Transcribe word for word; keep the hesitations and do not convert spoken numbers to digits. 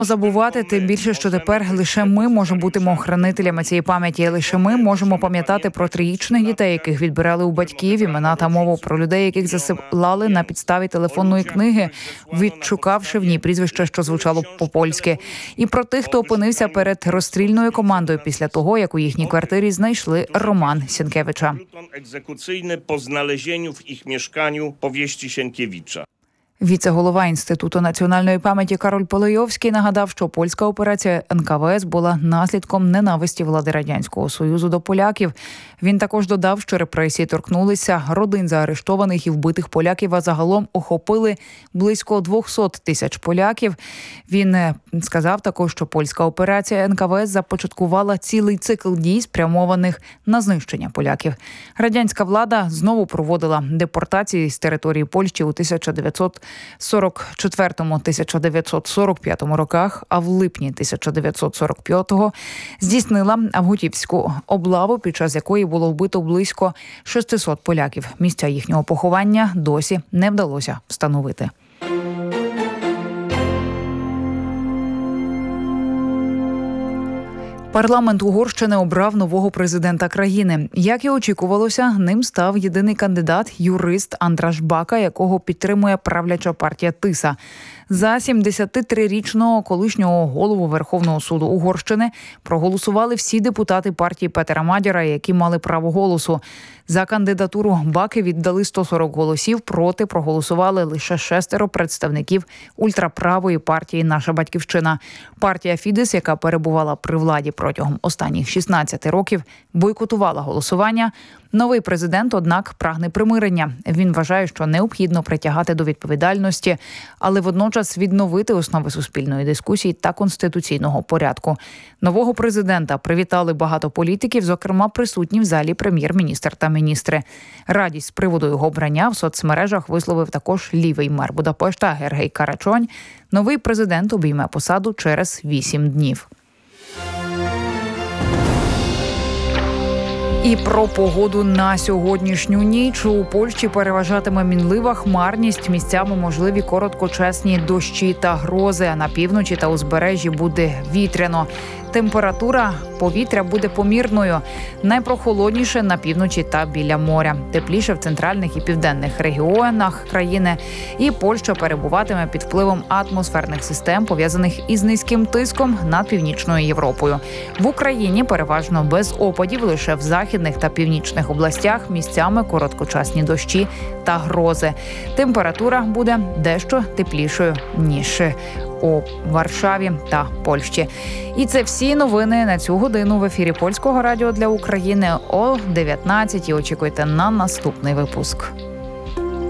Забувати, тим більше, що тепер лише ми можемо бути хранителями цієї пам'яті. Лише ми можемо пам'ятати про трирічних дітей, яких відбирали у батьків, імена та мову, про людей, яких засилали на підставі телефонної книги, відшукавши в ній прізвище, що звучало по-польськи. І про тих, хто опинився перед розстрільною командою після того, як у їхній квартирі знайшли роман Сінкевича. Екзекуційне по знalezieniu в їх мешканню повісті Сінкевича. Віце-голова Інституту національної пам'яті Кароль Полойовський нагадав, що польська операція ен ка ве ес була наслідком ненависті влади Радянського Союзу до поляків. Він також додав, що репресії торкнулися родин заарештованих і вбитих поляків, а загалом охопили близько двісті тисяч поляків. Він сказав також, що польська операція ен ка ве ес започаткувала цілий цикл дій, спрямованих на знищення поляків. Радянська влада знову проводила депортації з території Польщі у тисяча дев'ятсот сорок четвертому - тисяча дев'ятсот сорок п'ятому роках, а в липні тисяча дев'ятсот сорок п'ятого здійснила Авгутівську облаву, під час якої було вбито близько шістсот поляків. Місця їхнього поховання досі не вдалося встановити. Парламент Угорщини обрав нового президента країни. Як і очікувалося, ним став єдиний кандидат – юрист Андраш Бака, якого підтримує правляча партія Тиса. За сімдесятитрирічного колишнього голову Верховного суду Угорщини проголосували всі депутати партії Петера Мадяра, які мали право голосу. За кандидатуру Баки віддали сто сорок голосів, проти проголосували лише шестеро представників ультраправої партії «Наша Батьківщина». Партія Фідес, яка перебувала при владі протягом останніх шістнадцяти років, бойкотувала голосування. Новий президент, однак, прагне примирення. Він вважає, що необхідно притягати до відповідальності, але водночас відновити основи суспільної дискусії та конституційного порядку. Нового президента привітали багато політиків, зокрема присутні в залі прем'єр-міністр та міністри. Радість з приводу його обрання в соцмережах висловив також лівий мер Будапешта Гергей Карачонь. Новий президент обійме посаду через вісім днів. І про погоду на сьогоднішню ніч. У Польщі переважатиме мінлива хмарність, місцями можливі короткочасні дощі та грози, а на півночі та узбережжі буде вітряно. Температура повітря буде помірною. Найпрохолодніше на півночі та біля моря. Тепліше в центральних і південних регіонах країни. І Польща перебуватиме під впливом атмосферних систем, пов'язаних із низьким тиском над Північною Європою. В Україні переважно без опадів, лише в західних та північних областях місцями короткочасні дощі та грози. Температура буде дещо теплішою, ніж у Варшаві та Польщі. І це всі новини на цю годину в ефірі Польського радіо для України о дев'ятнадцятій. Очікуйте на наступний випуск.